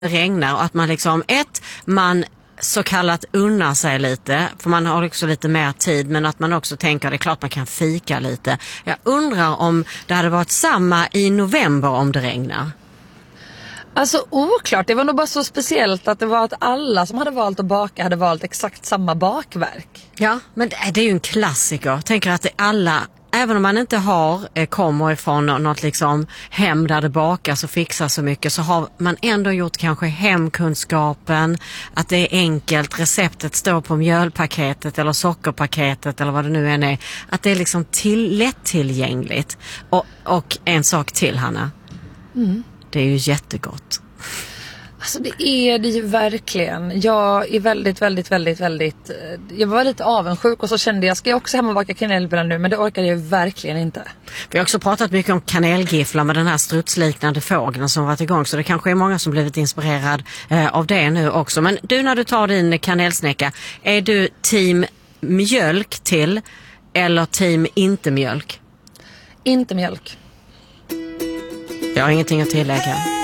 regnar och att man liksom man så kallat unnar sig lite, för man har också lite mer tid, men att man också tänker det är klart man kan fika lite. Jag undrar om det hade varit samma i november om det regnar. Alltså oklart, det var nog bara så speciellt att det var att alla som hade valt att baka hade valt exakt samma bakverk. Ja, men det är ju en klassiker. Tänker att det alla, även om man inte kommer ifrån något liksom hem där det bakas och fixas så mycket, så har man ändå gjort kanske hemkunskapen, att det är enkelt, receptet står på mjölpaketet eller sockerpaketet eller vad det nu än är, att det är liksom lättillgängligt. Och en sak till, Hanna. Det är ju jättegott. Alltså det är det ju verkligen. Jag är väldigt jag var lite avundsjuk och så kände jag, ska jag också hem och baka kanelbullar nu, men det orkade jag verkligen inte. Vi har också pratat mycket om kanelgifflar med den här strutsliknande fågeln som varit igång, så det kanske är många som blivit inspirerad av det nu också. Men du, när du tar din kanelsnäcka, är du team mjölk till eller team inte mjölk? Inte mjölk. Jag har ingenting att tillägga.